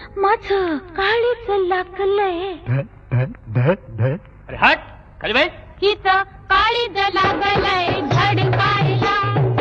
माझं काळीच लागलंय. अरे हट खाली बाई. हिच काळीच लागलंय झडकायला.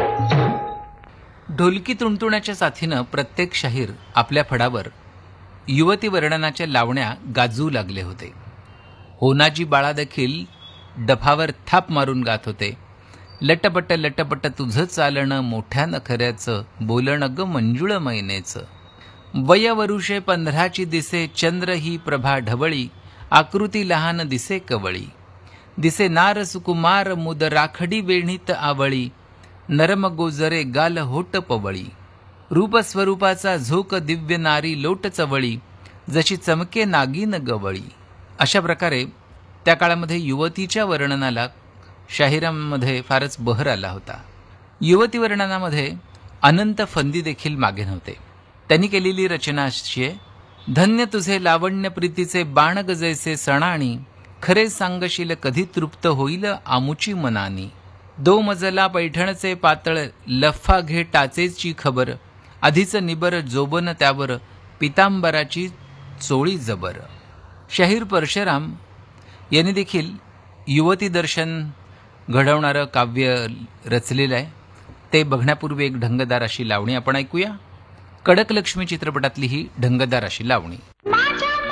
ढोलकी तुणतुण्याच्या साथीनं प्रत्येक शाहीर आपल्या फडावर युवती वर्णनाच्या लावण्या गाजू लागले होते. होनाजी बाळा देखील डफावर थाप मारून गात होते. लटपट लटपट तुझं चालणं मोठ्या नखऱ्याचं, बोलणं ग मंजुळ मैनेचं. वयवरुषे 15ची दिसे चंद्र ही प्रभा ढवळी, आकृती लहान दिसे कवळी. दिसे नार सुकुमार मुद राखडी वेणीत आवळी, नरम गोजरे गाल होट पवळी. रूप स्वरूपाचा झोक दिव्य नारी लोट चवळी, जशी चमके नागिन गवळी. अशा प्रकारे त्या काळामध्ये युवतीच्या वर्णनाला शाहिरांमध्ये फारच बहर आला होता. युवती वर्णनामध्ये अनंत फंदी देखील मागे नव्हते. त्यांनी केलेली रचना अशी आहे. धन्य तुझे लावण्य प्रीतीचे बाण गजैसे सणाणी, खरे सांगशील कधी तृप्त होईल आमुची मनानी. दो मजला पैठणचे पातळ लफ्फा घे टाचेची खबर, आधीच निबर जोबन त्यावर पितांबराची चोळी जबर. शाहीर परशुराम यांनी देखील युवती दर्शन घडवणारं काव्य रचलेलं आहे. ते बघण्यापूर्वी एक ढंगदार अशी लावणी आपण ऐकूया. कडक लक्ष्मी चित्रपटातली ही ढंगदार अशी लावणी.